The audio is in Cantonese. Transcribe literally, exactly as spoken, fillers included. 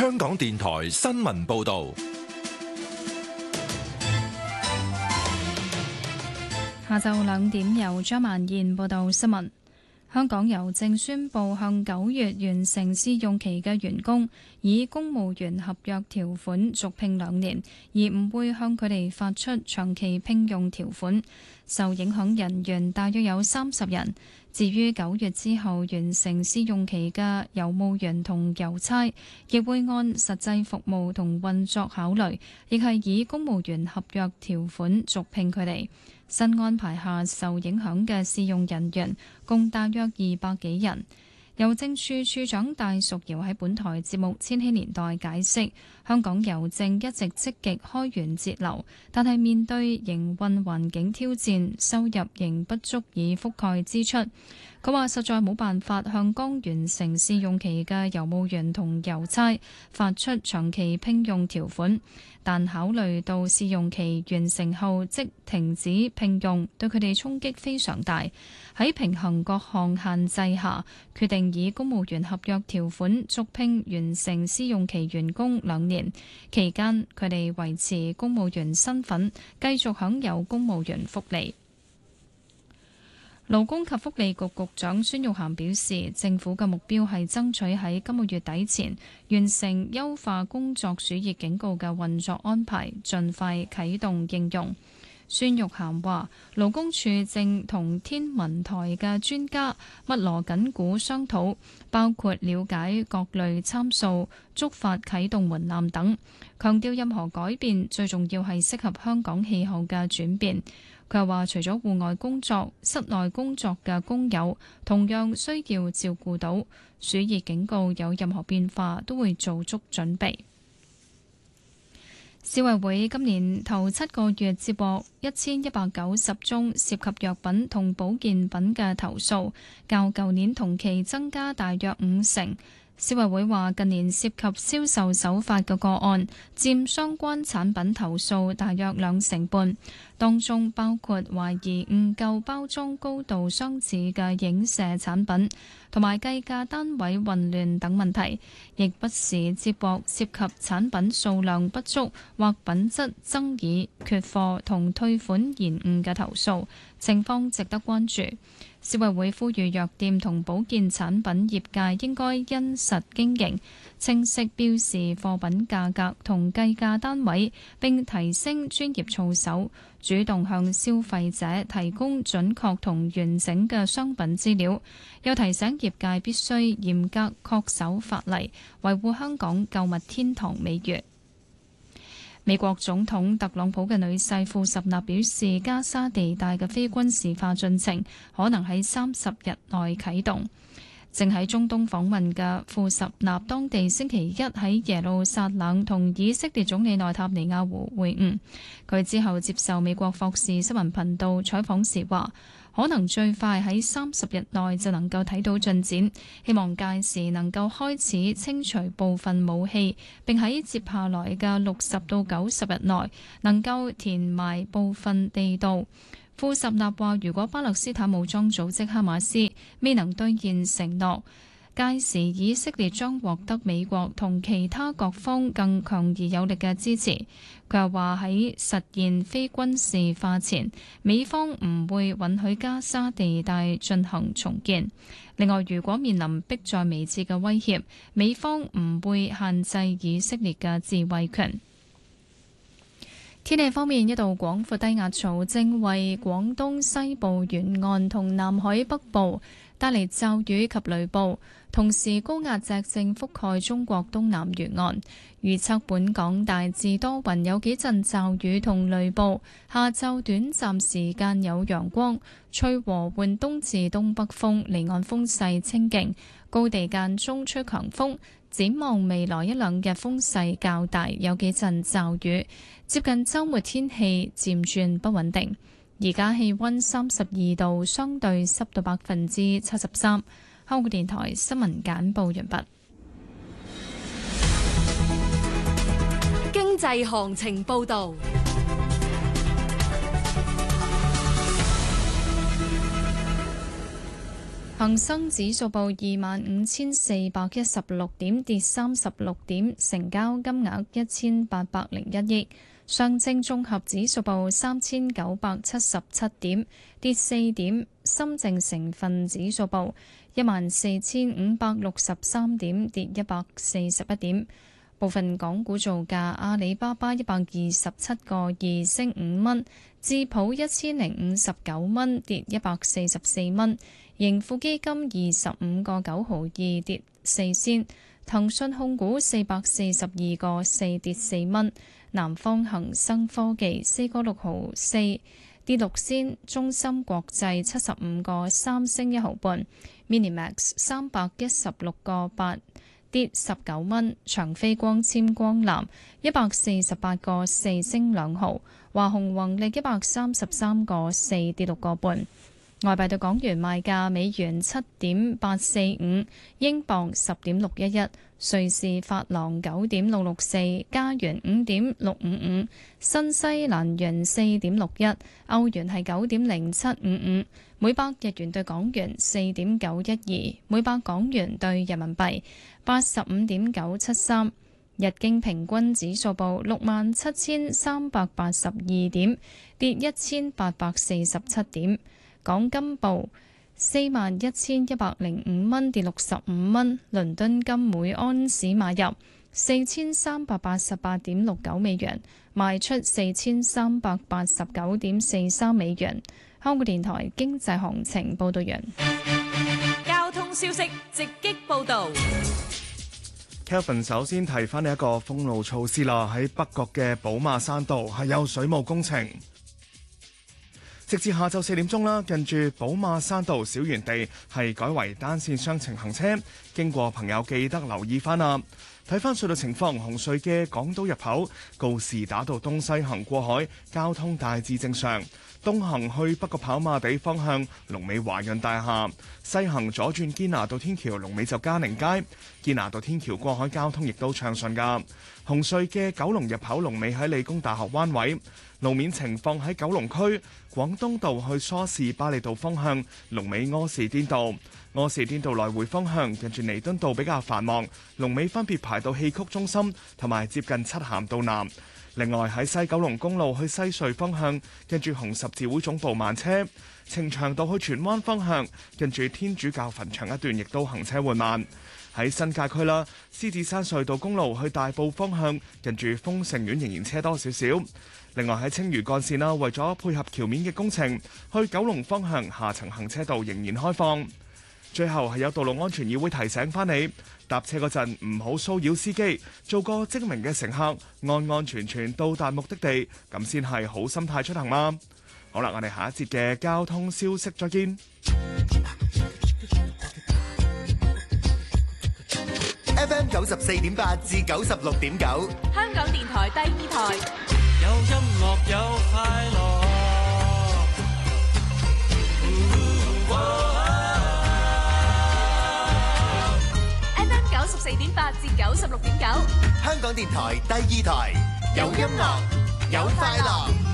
香港電台新聞報道。 下晝兩點由張曼燕報道新聞。香港郵政宣布向九月完成試用期嘅員工以公務員合約條款續聘兩年，而唔會向佢哋發出長期聘用條款。受影響人員大約有三十人。至於九月之後完成試用期嘅郵務員同郵差，亦會按實際服務同運作考慮，亦係以公務員合約條款續聘佢哋。新安排下受影響嘅試用人員共大約二百幾人。郵政處處長戴淑瑤喺本台節目《千禧年代》解釋，香港郵政一直積極開源節流，但係面對營運環境挑戰，收入仍不足以覆蓋支出。佢話實在冇辦法向剛完成試用期嘅郵務員同郵差發出長期聘用條款，但考慮到試用期完成後即停止聘用，對佢哋衝擊非常大。喺平衡各項限制下，決定以公務員合約條款續聘完成試用期員工兩年，期間佢哋維持公務員身份，繼續享有公務員福利。勞工及福利局局長孫玉菡表示，政府嘅目標係爭取喺今個月底前完成優化工作暑熱警告嘅運作安排，盡快啟動應用。孫玉菡話，勞工處正同天文台嘅專家密鑼緊鼓商討，包括了解各類參數、觸發啟動門檻等，強調任何改變最重要係適合香港氣候嘅轉變。佢又話，除咗戶外工作，室內工作嘅工友同樣需要照顧到。暑熱警告有任何變化，都會做足準備。消委會今年頭七個月接獲一千一百九十宗涉及藥品同保健品嘅投訴，較舊年同期增加大約五成。消委會話，近年涉及銷售手法嘅個案佔相關產品投訴大約兩成半，當中包括懷疑誤購包裝高度相似嘅影射產品，同埋計價單位混亂等問題，亦不時接獲涉及產品數量不足或品質爭議、缺貨同退款延誤嘅投訴，情況值得關注。消委會呼籲藥店同保健產品業界應該因實經營，清晰標示貨品價格同計價單位，並提升專業操守，主動向消費者提供準確同完整嘅商品資料。又提醒業界必須嚴格恪守法例，維護香港購物天堂美譽。美國總統特朗普嘅女婿庫什納表示，加沙地帶嘅非軍事化進程可能喺三十日內啟動。正喺中東訪問嘅庫什納，當地星期一喺耶路撒冷同以色列總理內塔尼亞胡會晤。佢之後接受美國霍士新聞頻道採訪時話，可能最快喺三十日內就能夠睇到進展，希望屆時能夠開始清除部分武器，並喺接下來嘅六十到九十日內能夠填埋部分地道。庫什納話，如果巴勒斯坦武裝組織哈馬斯未能兌現承諾，屆時以色列將獲得美國同其他各方更強而有力嘅支持。佢又話，喺實現非軍事化前，美方唔會允許加沙地帶進行重建。另外，如果面臨迫在眉睫嘅威脅，美方唔會限制以色列嘅自衛權。天氣方面，一道廣闊低壓槽正為廣東西部沿岸同南海北部帶嚟驟雨及雷暴，同時高壓脊正覆蓋中國東南沿岸。預測本港大致多雲，有幾陣驟雨同雷暴，下晝短暫時間有陽光，吹和緩東至東北風，離岸風勢清勁，高地間中吹強風。展望未來一兩日風勢較大，有幾陣驟雨。接近週末天氣漸轉不穩定。而家氣溫三十二度，相對濕度百分之七十三。香港電台新聞簡報完畢。 經濟行情報導。 恒生指數報二萬五千四百一十六點，跌三十六點，成交金額一千八百零一億。上證綜合指數報三千九百七十七點，跌四點。深證成分指數報一萬四千五百六十三點，跌一百四十一點。部分港股造價：阿里巴巴一百二十七個二升五蚊，智普一千零五十九蚊，跌一百四十四蚊。盈富基金二十五個九毫二跌四仙，騰訊控股四百四十二個四跌四蚊，南方恒生科技四個六毫四跌六仙，中芯國際七十五個三升一毫半 ，Minimax 三百一十六個八跌十九蚊，長飛光纖光纜一百四十八個四升兩毫，華虹宏力一百三十三個四跌六個半。外幣對港元賣價：美元七點八四五，英鎊十點六一一，瑞士法郎九點六六四，加元五點六五五，新西蘭元四點六一，歐元係九點零七五五，每百日元對港元四點九一二，每百港元對人民幣八十五點九七三。日經平均指數報六萬七千三百八十二點，跌一千八百四十七點。港金報四萬一千一百零五蚊，跌六十五蚊。倫敦金每安士買入四千三百八十八點六九美元，賣出四千三百八十九點四三美元。香港電台經濟行情報道完。 交通消息直擊報道。 Kelvin 首先提翻呢一個封路措施啦，喺北角嘅寶馬山道係有水務工程。直至下晝四點鐘啦，近住寶馬山道小園地係改為單線雙程行車，經過朋友記得留意翻啦。睇翻隧道情況，紅隧嘅港島入口告士打道東西行過海，交通大致正常。東行去北角跑馬地方向，龍尾華潤大廈；西行左轉堅拿道天橋，龍尾就嘉寧街。堅拿道天橋過海交通亦都暢順㗎。紅隧嘅九龍入口龍尾喺理工大學灣位。路面情況喺九龍區廣東道去梳士巴利道方向，龍尾柯士甸道；柯士甸道來回方向近住彌敦道比較繁忙，龍尾分別排到戲曲中心同埋接近漆咸道南。另外喺西九龍公路去西隧方向，近住紅十字會總部慢車；呈祥道去荃灣方向，近住天主教墳場一段亦都行車緩慢。喺新界區啦，獅子山隧道公路去大埔方向，近住豐盛苑仍然車多少少。另外喺青嶼幹線啦，為咗配合橋面嘅工程，去九龍方向下層行車道仍然開放。最後係有道路安全議會提醒翻你，搭車嗰陣唔好騷擾司機，做個精明嘅乘客，安安全全到達目的地，咁先係好心態出行嘛。好啦，我哋下一節嘅交通消息再見。 F M 九十四點八至九十六點九， 香港電台第二台， 有音樂有快樂。 F M 九十四點八至九十六點九， 香港電台第二台，有音樂有快樂。